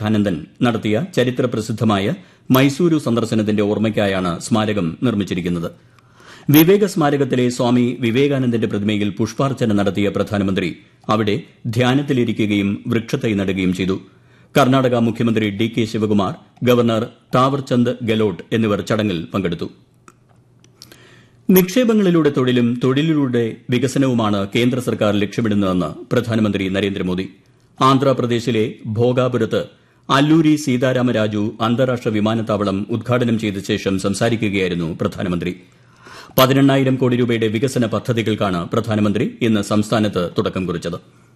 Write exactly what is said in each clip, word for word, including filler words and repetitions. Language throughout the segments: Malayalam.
വിവേകാനന്ദൻ നടത്തിയ ചരിത്രപ്രസിദ്ധമായ മൈസൂരു സന്ദർശനത്തിന്റെ ഓർമ്മയ്ക്കായാണ് സ്മാരകം നിർമ്മിച്ചിരിക്കുന്നത്. വിവേക സ്മാരകത്തിലെ സ്വാമി വിവേകാനന്ദന്റെ പ്രതിമയിൽ പുഷ്പാർച്ചന നടത്തിയ പ്രധാനമന്ത്രി അവിടെ ധ്യാനത്തിലിരിക്കുകയും വൃക്ഷത്തൈ നടുകയും ചെയ്തു. കർണാടക മുഖ്യമന്ത്രി D K Shivakumar, governor Thawarchand Gehlot എന്നിവർ ചടങ്ങിൽ പങ്കെടുത്തു. നിക്ഷേപങ്ങളിലൂടെ തൊഴിലും തൊഴിലിലൂടെ വികസനവുമാണ് കേന്ദ്ര സർക്കാർ ലക്ഷ്യമിടുന്നതെന്ന് പ്രധാനമന്ത്രി നരേന്ദ്രമോദി. ആന്ധ്രാപ്രദേശിലെ ഭോഗാപുരത്ത് അല്ലൂരി സീതാരാമരാജു അന്താരാഷ്ട്ര വിമാനത്താവളം ഉദ്ഘാടനം ചെയ്ത ശേഷം സംസാരിക്കുകയായിരുന്നു പ്രധാനമന്ത്രി. പതിനെണ്ണായിരം കോടി രൂപയുടെ വികസന പദ്ധതികൾക്കാണ് പ്രധാനമന്ത്രി ഇന്ന് സംസ്ഥാനത്ത് തുടക്കം കുറിച്ചത്.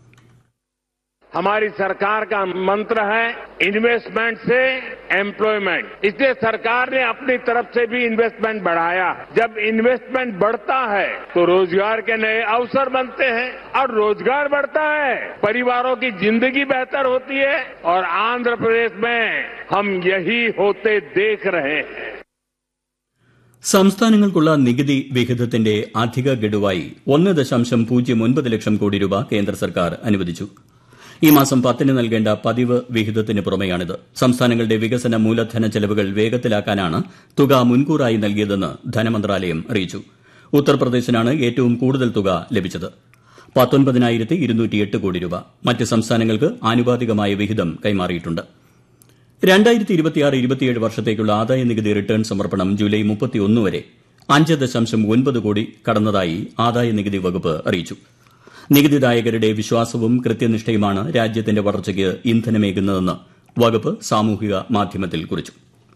हमारी सरकार का मंत्र है इन्वेस्टमेंट से एम्प्लॉयमेंट, इसलिए सरकार ने अपनी तरफ से भी इन्वेस्टमेंट बढ़ाया. जब इन्वेस्टमेंट बढ़ता है तो रोजगार के नए अवसर बनते हैं और रोजगार बढ़ता है, परिवारों की जिंदगी बेहतर होती है और आंध्र प्रदेश में हम यही होते देख रहे हैं. സംസ്ഥാനങ്ങൾക്കുള്ള നികുതി വിഹിതത്തിന്റെ അധിക ഗഡുവായി ഒന്ന് ദശാംശം പൂജ്യം ഒൻപത് ലക്ഷം കോടി രൂപ കേന്ദ്ര സർക്കാർ അനുവദിച്ചു. ഈ മാസം പത്തിന് നൽകേണ്ട പതിവ് വിഹിതത്തിന് പുറമെയാണിത്. സംസ്ഥാനങ്ങളുടെ വികസന മൂലധന ചെലവുകൾ വേഗത്തിലാക്കാനാണ് തുക മുൻകൂറായി നൽകിയതെന്ന് ധനമന്ത്രാലയം അറിയിച്ചു. ഉത്തർപ്രദേശിനാണ് ഏറ്റവും കൂടുതൽ തുക ലഭിച്ചത്, പത്തൊൻപതിനായിരത്തി ഇരുന്നൂറ്റിയെട്ട് കോടി രൂപ. മറ്റ് സംസ്ഥാനങ്ങൾക്ക് ആനുപാതികമായ വിഹിതം കൈമാറിയിട്ടുണ്ട്. രണ്ടായിരത്തി ഇരുപത്തിയാറ് ഇരുപത്തിയേഴ് വർഷത്തേക്കുള്ള ആദായ നികുതി റിട്ടേൺ സമർപ്പണം ജൂലൈ മുപ്പത്തിയൊന്ന് വരെ അഞ്ച് ദശാംശം ഒൻപത് കോടി കടന്നതായി ആദായ നികുതി വകുപ്പ് അറിയിച്ചു. നികുതിദായകരുടെ വിശ്വാസവും കൃത്യനിഷ്ഠയുമാണ് രാജ്യത്തിന്റെ വളർച്ചയ്ക്ക് ഇന്ധനമേകുന്നതെന്ന് വകുപ്പ് സാമൂഹിക മാധ്യമത്തിൽ കുറിച്ചു.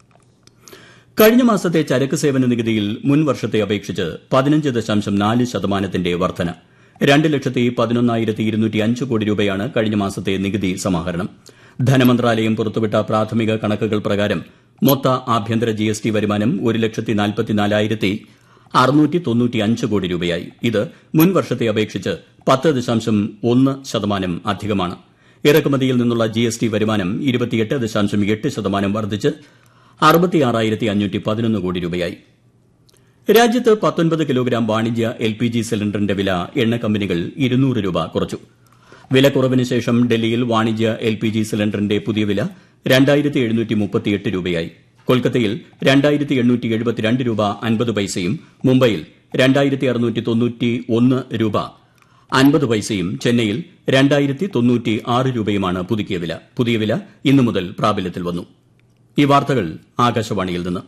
കഴിഞ്ഞ മാസത്തെ ചരക്ക് സേവന നികുതിയിൽ മുൻ വർഷത്തെ അപേക്ഷിച്ച് പതിനഞ്ച് ദശാംശം നാല് ശതമാനത്തിന്റെ വർധന. രണ്ട് ലക്ഷത്തി പതിനൊന്നായിരത്തി ഇരുന്നൂറ്റി അഞ്ച് കോടി രൂപയാണ് കഴിഞ്ഞ മാസത്തെ നികുതി സമാഹരണം. ധനമന്ത്രാലയം പുറത്തുവിട്ട പ്രാഥമിക കണക്കുകൾ പ്രകാരം മൊത്ത ആഭ്യന്തര ജി എസ് ടി വരുമാനം ഒരു ലക്ഷത്തി നാൽപ്പത്തിനാലായിരത്തി അറുന്നൂറ്റി തൊണ്ണൂറ്റി അഞ്ച് കോടി രൂപയായി. ഇത് മുൻ വർഷത്തെ അപേക്ഷിച്ച് പത്ത് ദശാംശം ഒന്ന് ശതമാനം അധികമാണ്. ഇറക്കുമതിയിൽ നിന്നുള്ള ജി എസ് ടി വരുമാനം ഇരുപത്തിയെട്ട് ദശാംശം എട്ട് ശതമാനം വർദ്ധിച്ച് അറുപത്തിയാറായിരത്തി അഞ്ഞൂറ്റി പതിനൊന്ന് കോടി രൂപയായി. രാജ്യത്ത് പത്തൊൻപത് കിലോഗ്രാം വാണിജ്യ എൽ പി ജി സിലിണ്ടറിന്റെ വില എണ്ണ കമ്പനികൾ ഇരുന്നൂറ് രൂപ കുറച്ചു. വിലക്കുറവിന് ശേഷം ഡൽഹിയിൽ വാണിജ്യ എൽ പി ജി സിലിണ്ടറിന്റെ പുതിയ വില രണ്ടായിരത്തി എഴുന്നൂറ്റി മുപ്പത്തിയെട്ട് രൂപയായി. കൊൽക്കത്തയിൽ രണ്ടായിരത്തി എണ്ണൂറ്റി എഴുപത്തിരണ്ട് രൂപ അൻപത് പൈസയും മുംബൈയിൽ രണ്ടായിരത്തി അറുന്നൂറ്റി തൊണ്ണൂറ്റി ഒന്ന് രൂപ അൻപത് പൈസയും ചെന്നൈയിൽ രണ്ടായിരത്തി തൊണ്ണൂറ്റി ആറ് രൂപയുമാണ് പുതുക്കിയ വില. പുതിയ വില ഇന്നു മുതൽ പ്രാബല്യത്തിൽ വന്നു. ഈ വാർത്തകൾ ആകാശവാണിയിൽ നിന്ന്.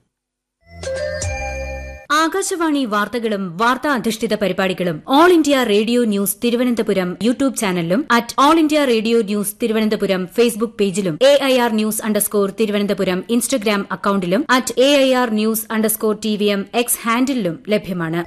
ആകാശവാണി വാർത്തകളും വാർത്താ അധിഷ്ഠിത പരിപാടികളും all India radio news Thiruvananthapuram YouTube ചാനലിലും at all India radio news Thiruvananthapuram Facebook പേജിലും A I R news underscore Thiruvananthapuram Instagram അക്കൌണ്ടിലും at A I R news underscore T V M X ഹാൻഡിലും ലഭ്യമാണ്.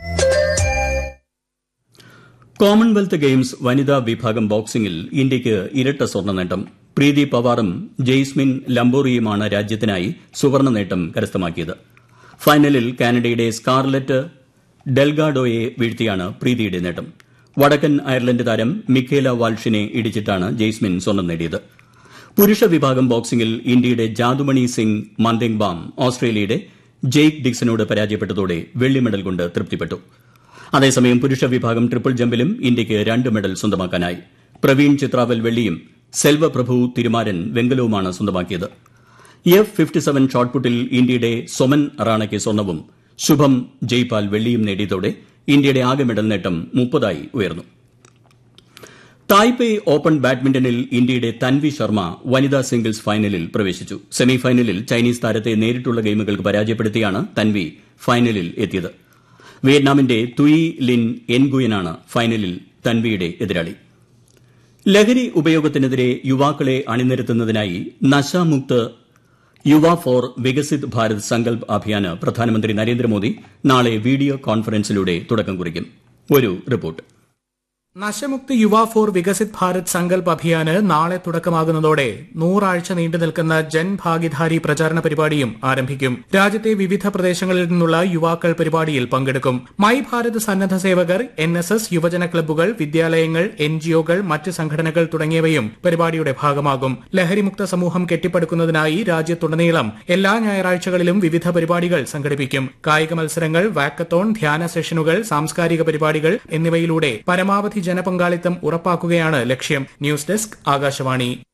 കോമൺവെൽത്ത് ഗെയിംസ് വനിതാ വിഭാഗം ബോക്സിംഗിൽ ഇന്ത്യയ്ക്ക് ഇരട്ട സ്വർണ്ണ നേട്ടം. പ്രീതി പവാറും ജെയ്സ്മിൻ ലംബോറിയുമാണ് രാജ്യത്തിനായി സുവർണ്ണ നേട്ടം കരസ്ഥമാക്കിയത്. ഫൈനലിൽ കാനഡയുടെ സ്കാർലറ്റ് ഡെൽഗാഡോയെ വീഴ്ത്തിയാണ് പ്രീതിയുടെ നേട്ടം. വടക്കൻ അയർലൻഡ് താരം മിഖേല വാൾഷിനെ ഇടിച്ചിട്ടാണ് ജെയ്സ്മിൻ സ്വർണ്ണം നേടിയത്. പുരുഷ വിഭാഗം ബോക്സിംഗിൽ ഇന്ത്യയുടെ ജാദുമണി സിംഗ് മന്ദേങ്ബാം ഓസ്ട്രേലിയയുടെ ജെയ്ക്ക് ഡിക്സനോട് പരാജയപ്പെട്ടതോടെ വെള്ളി മെഡൽ കൊണ്ട് തൃപ്തിപ്പെട്ടു. അതേസമയം പുരുഷ വിഭാഗം ട്രിപ്പിൾ ജമ്പിലും ഇന്ത്യയ്ക്ക് രണ്ട് മെഡൽ സ്വന്തമാക്കാനായി. പ്രവീൺ ചിത്രാവൽ വെള്ളിയും സെൽവപ്രഭു തിരുമാരൻ വെങ്കലവുമാണ് സ്വന്തമാക്കിയത്. എഫ് ഫിഫ്റ്റി സെവൻ ഷോട്ട്പുട്ടിൽ ഇന്ത്യയുടെ സൊമൻ റാണയ്ക്ക് സ്വർണ്ണവും ശുഭം ജയ്പാൽ വെള്ളിയും നേടിയതോടെ ഇന്ത്യയുടെ ആകെ മെഡൽ നേട്ടം മുപ്പതായി ഉയർന്നു. തായ്പേയ് ഓപ്പൺ ബാഡ്മിന്റണിൽ ഇന്ത്യയുടെ തൻവി ശർമ്മ വനിതാ സിംഗിൾസ് ഫൈനലിൽ പ്രവേശിച്ചു. സെമിഫൈനലിൽ ചൈനീസ് താരത്തെ നേരിട്ടുള്ള ഗെയിമുകൾക്ക് പരാജയപ്പെടുത്തിയാണ് തൻവി ഫൈനലിൽ എത്തിയത്. വിയറ്റ്നാമിന്റെ തുയി ലിൻ എൻഗുയനാണ് ഫൈനലിൽ തൻവിയുടെ എതിരാളി. ലഹരി ഉപയോഗത്തിനെതിരെ യുവാക്കളെ അണിനിരത്തുന്നതിനായി നശാമുക്ത് യുവ ഫോർ വികസിത് ഭാരത് സങ്കൽപ് അഭിയാന് പ്രധാനമന്ത്രി നരേന്ദ്രമോദി നാളെ വീഡിയോ കോൺഫറൻസിലൂടെ തുടക്കം കുറിക്കും. ഒരു റിപ്പോർട്ട്. നശമുക്തി യുവ ഫോർ വികസിത് ഭാരത് സങ്കൽപ് അഭിയാന് നാളെ തുടക്കമാകുന്നതോടെ നൂറാഴ്ച നീണ്ടു നിൽക്കുന്ന ജൻ ഭാഗിധാരി പ്രചാരണ പരിപാടിയും ആരംഭിക്കും. രാജ്യത്തെ വിവിധ പ്രദേശങ്ങളിൽ നിന്നുള്ള യുവാക്കൾ പരിപാടിയിൽ പങ്കെടുക്കും. മൈ ഭാരത് സന്നദ്ധ സേവകർ, എൻ എസ് എസ്, യുവജന ക്ലബ്ബുകൾ, വിദ്യാലയങ്ങൾ, എൻ ജി ഒകൾ, മറ്റ് സംഘടനകൾ തുടങ്ങിയവയും പരിപാടിയുടെ ഭാഗമാകും. ലഹരിമുക്ത സമൂഹം കെട്ടിപ്പടുക്കുന്നതിനായി രാജ്യത്തുടനീളം എല്ലാ ഞായറാഴ്ചകളിലും വിവിധ പരിപാടികൾ സംഘടിപ്പിക്കും. കായിക മത്സരങ്ങൾ, വാക്കത്തോൺ, ധ്യാന സെഷനുകൾ, സാംസ്കാരിക പരിപാടികൾ എന്നിവയിലൂടെ പരമാവധി ജനപങ്കാളിത്തം ഉറപ്പാക്കുകയാണ് ലക്ഷ്യം. News desk, Akashvani.